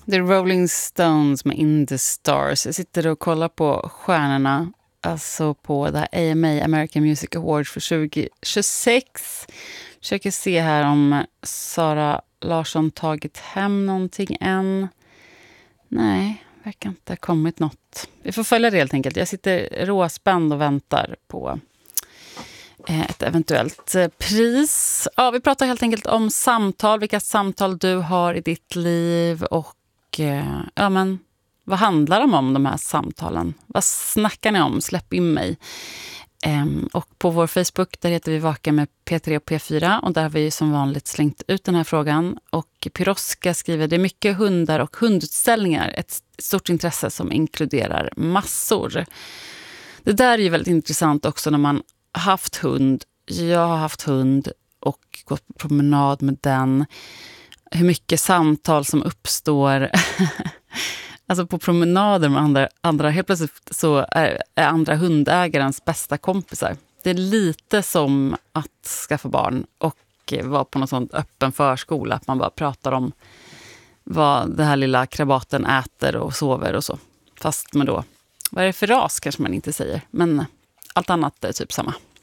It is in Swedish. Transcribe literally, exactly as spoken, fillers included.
The Rolling Stones med In the Stars. Jag sitter och kollar på stjärnorna, alltså på det här A M A, American Music Awards för tjugo tjugosex. Försöker se här om Sara Larsson tagit hem någonting än. Nej, verkar inte ha kommit något. Vi får följa det helt enkelt. Jag sitter råspänd och väntar på ett eventuellt pris. Ja, vi pratar helt enkelt om samtal, vilka samtal du har i ditt liv och ja, men vad handlar de om, de här samtalen? Vad snackar ni om? Släpp in mig. Ehm, och på vår Facebook, där heter vi Vaka med P tre och P fyra, och där har vi som vanligt slängt ut den här frågan. Och Piroska skriver, det är mycket hundar och hundutställningar, ett stort intresse som inkluderar massor. Det där är ju väldigt intressant också när man haft hund. Jag har haft hund och gått på promenad med den. Hur mycket samtal som uppstår alltså på promenader med andra, andra helt plötsligt så är, är andra hundägarens bästa kompisar. Det är lite som att skaffa barn och vara på någon sån öppen förskola, att man bara pratar om vad det här lilla krabaten äter och sover och så. Fast med då, vad är det för ras kanske man inte säger, men allt annat är typ samma.